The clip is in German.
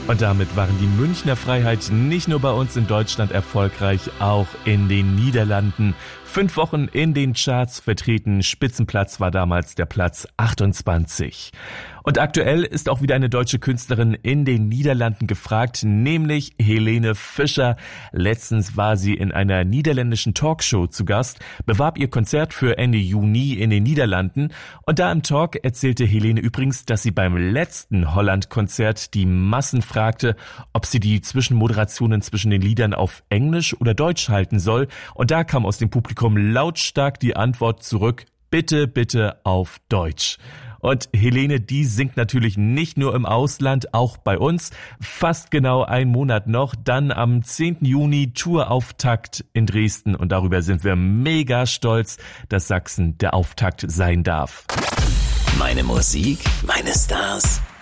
Und damit waren die Münchner Freiheit nicht nur bei uns in Deutschland erfolgreich, auch in den Niederlanden. 5 Wochen in den Charts vertreten, Spitzenplatz war damals der Platz 28. Und aktuell ist auch wieder eine deutsche Künstlerin in den Niederlanden gefragt, nämlich Helene Fischer. Letztens war sie in einer niederländischen Talkshow zu Gast, bewarb ihr Konzert für Ende Juni in den Niederlanden. Und da im Talk erzählte Helene übrigens, dass sie beim letzten Holland-Konzert die Massen fragte, ob sie die Zwischenmoderationen zwischen den Liedern auf Englisch oder Deutsch halten soll. Und da kam aus dem Publikum lautstark die Antwort zurück, bitte, bitte auf Deutsch. Und Helene, die singt natürlich nicht nur im Ausland, auch bei uns. Fast genau einen Monat noch, dann am 10. Juni Tourauftakt in Dresden. Und darüber sind wir mega stolz, dass Sachsen der Auftakt sein darf. Meine Musik, meine Stars.